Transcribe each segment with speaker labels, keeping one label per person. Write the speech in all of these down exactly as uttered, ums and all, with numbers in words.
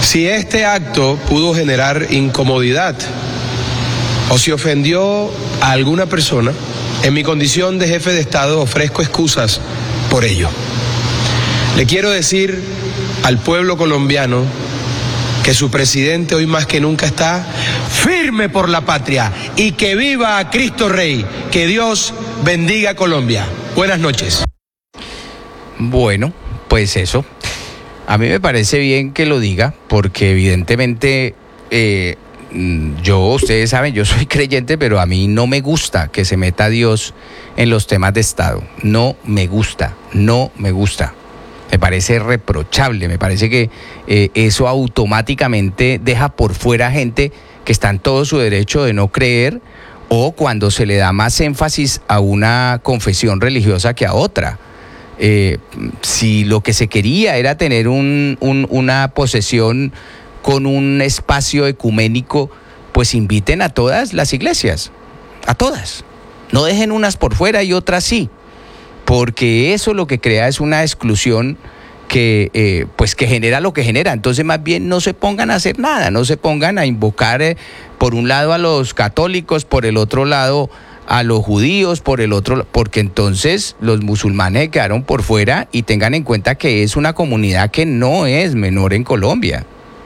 Speaker 1: Si este acto pudo generar incomodidad o si ofendió a alguna persona, en mi condición de jefe de Estado ofrezco excusas por ello. Le quiero decir al pueblo colombiano que su presidente hoy más que nunca está firme por la patria y que viva a Cristo Rey. Que Dios bendiga a Colombia. Buenas noches.
Speaker 2: Bueno, pues eso. A mí me parece bien que lo diga porque evidentemente eh, yo, ustedes saben, yo soy creyente, pero a mí no me gusta que se meta Dios en los temas de Estado. No me gusta, no me gusta. Me parece reprochable, me parece que eh, eso automáticamente deja por fuera gente que está en todo su derecho de no creer, o cuando se le da más énfasis a una confesión religiosa que a otra. Eh, si lo que se quería era tener un, un, una posesión con un espacio ecuménico, pues inviten a todas las iglesias, a todas. No dejen unas por fuera y otras sí. Porque eso lo que crea es una exclusión que, eh, pues que genera lo que genera. Entonces más bien no se pongan a hacer nada, no se pongan a invocar eh, por un lado a los católicos, por el otro lado a los judíos, por el otro, porque entonces los musulmanes quedaron por fuera, y tengan en cuenta que es una comunidad que no es menor en Colombia.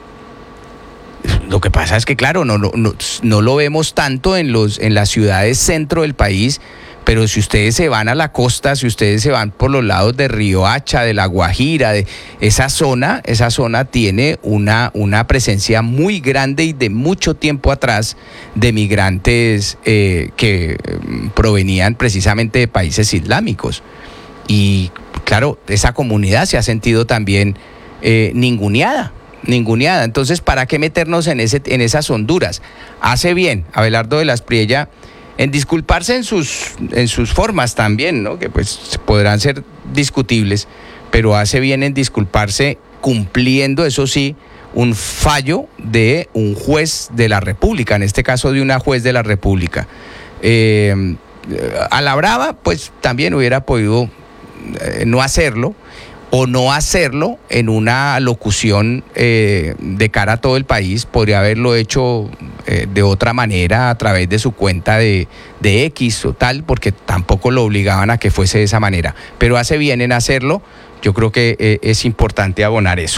Speaker 2: Lo que pasa es que claro, no, no, no, no lo vemos tanto en, los, en las ciudades centro del país. Pero si ustedes se van a la costa, si ustedes se van por los lados de Riohacha, de La Guajira, de esa zona, esa zona tiene una, una presencia muy grande y de mucho tiempo atrás de migrantes eh, que provenían precisamente de países islámicos. Y claro, esa comunidad se ha sentido también eh, ninguneada. ninguneada. Entonces, ¿para qué meternos en, ese, en esas honduras? Hace bien Abelardo de la Espriella en disculparse en sus, en sus formas también, ¿no? Que pues podrán ser discutibles, pero hace bien en disculparse cumpliendo, eso sí, un fallo de un juez de la República, en este caso de una juez de la República. Eh, a la brava, pues también hubiera podido eh, no hacerlo, o no hacerlo en una locución eh, de cara a todo el país. Podría haberlo hecho eh, de otra manera a través de su cuenta de, de X o tal, porque tampoco lo obligaban a que fuese de esa manera. Pero hace bien en hacerlo. Yo creo que eh, es importante abonar eso.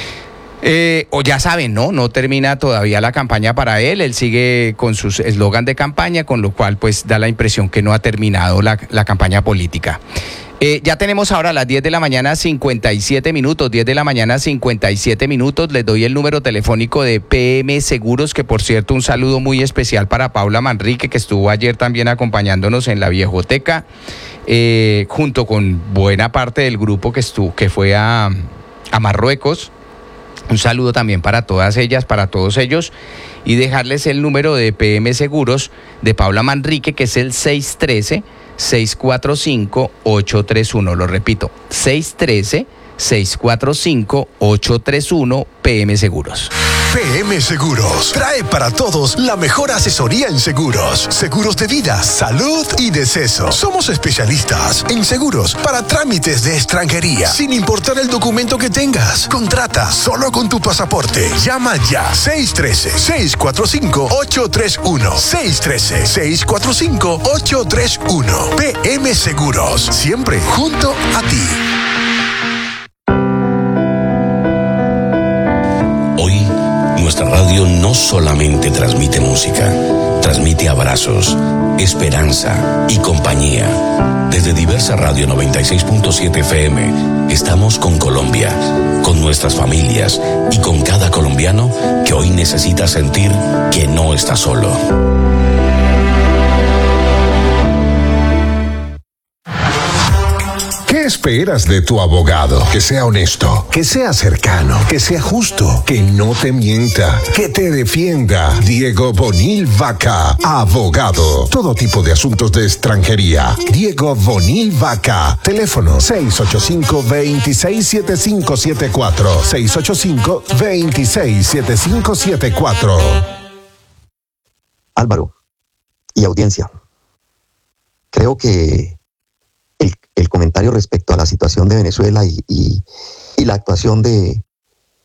Speaker 2: Eh, o ya saben, ¿no? No termina todavía la campaña para él. Él sigue con sus eslogan de campaña, con lo cual pues da la impresión que no ha terminado la, la campaña política. Eh, ya tenemos ahora a las diez de la mañana, cincuenta y siete minutos, diez de la mañana, cincuenta y siete minutos. Les doy el número telefónico de P M Seguros, que por cierto, un saludo muy especial para Paula Manrique, que estuvo ayer también acompañándonos en la Viejoteca, eh, junto con buena parte del grupo que, estuvo, que fue a, a Marruecos. Un saludo también para todas ellas, para todos ellos, y dejarles el número de P M Seguros de Paula Manrique, que es el seis uno tres, seis cuatro cinco, ocho tres uno. Lo repito, seis uno tres, seis cuatro cinco, ocho tres uno, P M Seguros.
Speaker 3: P M Seguros trae para todos la mejor asesoría en seguros, seguros de vida, salud y deceso. Somos especialistas en seguros para trámites de extranjería, sin importar el documento que tengas. Contrata solo con tu pasaporte. Llama ya seis uno tres, seis cuatro cinco, ocho tres uno, seis uno tres, seis cuatro cinco, ocho tres uno. P M Seguros, siempre junto a ti.
Speaker 4: Nuestra radio no solamente transmite música, transmite abrazos, esperanza y compañía. Desde Diversa Radio noventa y seis punto siete F M, estamos con Colombia, con nuestras familias y con cada colombiano que hoy necesita sentir que no está solo.
Speaker 3: ¿Qué esperas de tu abogado? Que sea honesto, que sea cercano, que sea justo, que no te mienta, que te defienda. Diego Bonil Vaca, abogado. Todo tipo de asuntos de extranjería. Diego Bonil Vaca. Teléfono seis ocho cinco, dos seis siete cinco siete cuatro. seis ocho cinco, dos seis siete cinco siete cuatro.
Speaker 5: Álvaro y audiencia, creo que El, el comentario respecto a la situación de Venezuela y, y, y la actuación de,